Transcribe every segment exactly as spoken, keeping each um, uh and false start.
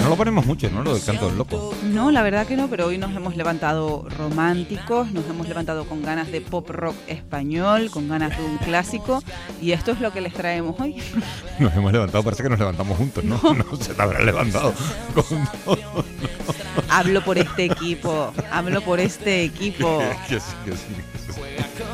no lo ponemos mucho, ¿no? Lo del canto del loco. No, la verdad que no, pero hoy nos hemos levantado románticos, nos hemos levantado con ganas de pop rock español, con ganas de un clásico, y esto es lo que les traemos hoy. Nos hemos levantado, parece que nos levantamos juntos, ¿no? No, no se te habrá levantado con todo, no. Hablo por este equipo, hablo por este equipo. Que sí, que sí, que sí.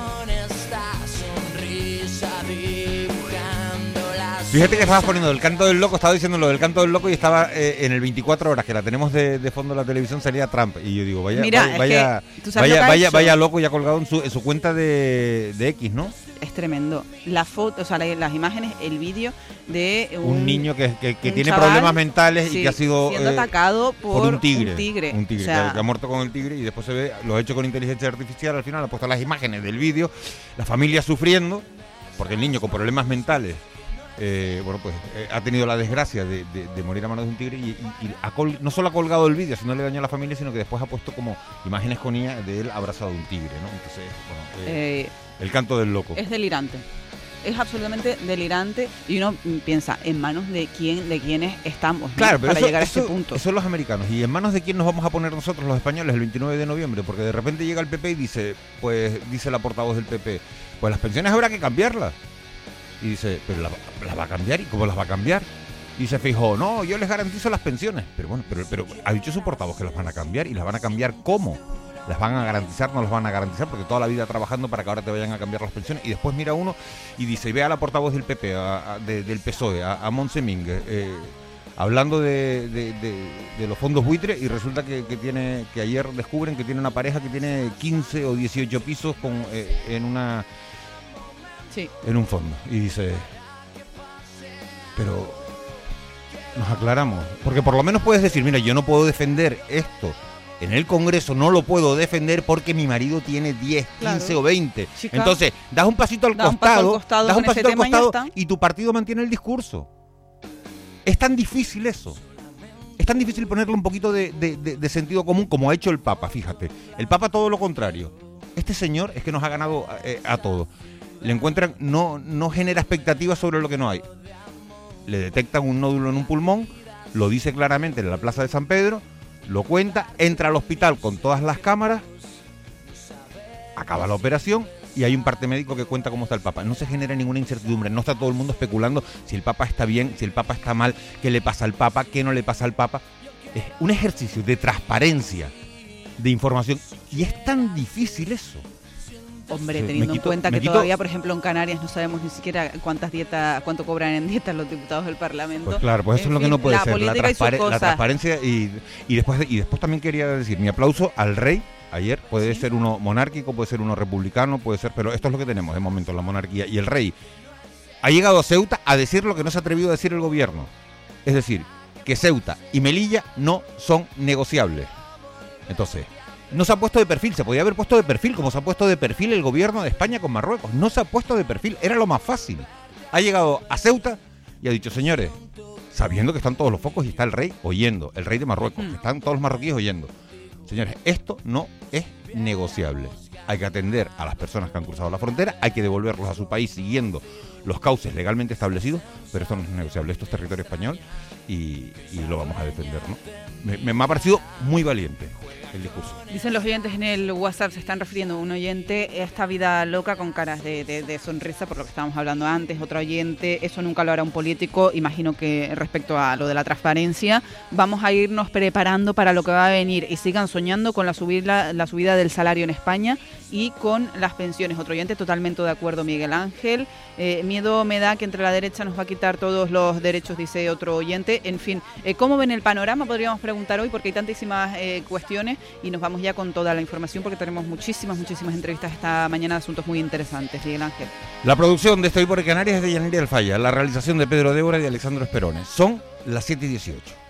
Fíjate que estabas poniendo el canto del loco, estaba diciendo lo del canto del loco y estaba eh, en el veinticuatro horas, que la tenemos de, de fondo en la televisión, salía Trump. Y yo digo, vaya, Mira, vaya, vaya, vaya, vaya, vaya loco, ya colgado en su, en su cuenta de, de X, ¿no? Es tremendo. La foto, o sea, la, las imágenes, el vídeo de un, un niño que, que, que tiene chaval, problemas mentales sí, y que ha sido siendo eh, atacado por, por un tigre. Un tigre, un tigre o sea, que, que ha muerto con el tigre, y después se ve, lo ha hecho con inteligencia artificial, al final ha puesto las imágenes del vídeo, la familia sufriendo, porque el niño con problemas mentales, eh, bueno, pues eh, ha tenido la desgracia de, de, de morir a manos de un tigre, y, y, y ha col- no solo ha colgado el vídeo, sino le dañó a la familia, sino que después ha puesto como imágenes con I A de él abrazado a un tigre, ¿no? Entonces, bueno, eh, eh, el canto del loco. Es delirante. Es absolutamente delirante, y uno piensa en manos de quién, de quiénes estamos, ¿no? Claro, pero para eso, llegar a eso, este punto. Eso son los americanos. ¿Y en manos de quién nos vamos a poner nosotros los españoles el veintinueve de noviembre? Porque de repente llega el P P y dice, pues dice la portavoz del P P, pues las pensiones habrá que cambiarlas. Y dice, pero las la va a cambiar, ¿y cómo las va a cambiar? Y dice Feijóo, no, yo les garantizo las pensiones. Pero bueno, pero, pero ha dicho su portavoz que las van a cambiar, y las van a cambiar ¿cómo? ¿Las van a garantizar? No las van a garantizar, porque toda la vida trabajando para que ahora te vayan a cambiar las pensiones. Y después mira uno y dice, y ve a la portavoz del P P, a, a, de, del P S O E, a, a Montse Mínguez, eh, hablando de, de, de, de los fondos buitre, y resulta que, que tiene que ayer descubren que tiene una pareja que tiene quince o dieciocho pisos con eh, en una sí. en un fondo. Y dice, pero nos aclaramos, porque por lo menos puedes decir, mira, yo no puedo defender esto en el Congreso, no lo puedo defender porque mi marido tiene diez, quince claro. o veinte. Chica, entonces, das un pasito al da costado, un costado das un pasito al costado y, y tu partido mantiene el discurso. Es tan difícil eso. Es tan difícil ponerle un poquito de, de, de, de sentido común como ha hecho el Papa, fíjate. El Papa todo lo contrario. Este señor es que nos ha ganado eh, a todos. Le encuentran, no, no genera expectativas sobre lo que no hay. Le detectan un nódulo en un pulmón, lo dice claramente en la Plaza de San Pedro, lo cuenta, entra al hospital con todas las cámaras, acaba la operación y hay un parte médico que cuenta cómo está el Papa. No se genera ninguna incertidumbre, no está todo el mundo especulando si el Papa está bien, si el Papa está mal, qué le pasa al Papa, qué no le pasa al Papa. Es un ejercicio de transparencia, de información, y es tan difícil eso. Hombre, sí, teniendo quito, en cuenta que quito... todavía, por ejemplo, en Canarias no sabemos ni siquiera cuántas dietas, cuánto cobran en dietas los diputados del Parlamento. Pues claro, pues eso en es lo fin, que no puede la ser, la, transpare- la transparencia y, y después y después también quería decir mi aplauso al rey ayer, puede ¿Sí? ser uno monárquico, puede ser uno republicano, puede ser, pero esto es lo que tenemos de momento, la monarquía, y el rey ha llegado a Ceuta a decir lo que no se ha atrevido a decir el gobierno, es decir, que Ceuta y Melilla no son negociables. Entonces, no se ha puesto de perfil, se podía haber puesto de perfil, como se ha puesto de perfil el gobierno de España con Marruecos. No se ha puesto de perfil, era lo más fácil. Ha llegado a Ceuta y ha dicho, señores, sabiendo que están todos los focos y está el rey oyendo, el rey de Marruecos, que están todos los marroquíes oyendo. Señores, esto no es negociable. Hay que atender a las personas que han cruzado la frontera, hay que devolverlos a su país siguiendo los cauces legalmente establecidos, pero esto no es negociable, esto es territorio español y, y lo vamos a defender, ¿no? Me, me, me ha parecido muy valiente el discurso. Dicen los oyentes en el WhatsApp, se están refiriendo a un oyente, esta vida loca con caras de, de, de sonrisa, por lo que estábamos hablando antes, otro oyente, eso nunca lo hará un político, imagino que respecto a lo de la transparencia, vamos a irnos preparando para lo que va a venir y sigan soñando con la subida, la subida del salario en España y con las pensiones. Otro oyente, totalmente de acuerdo, Miguel Ángel. Eh, miedo me da que entre la derecha nos va a quitar todos los derechos, dice otro oyente. En fin, eh, ¿cómo ven el panorama? Podríamos preguntar hoy porque hay tantísimas eh, cuestiones y nos vamos ya con toda la información porque tenemos muchísimas, muchísimas entrevistas esta mañana de asuntos muy interesantes. Miguel Ángel. La producción de Estoy por Canarias es de Yanira Alfaya, la realización de Pedro Débora y de Alexandro Esperone. Son las siete y dieciocho.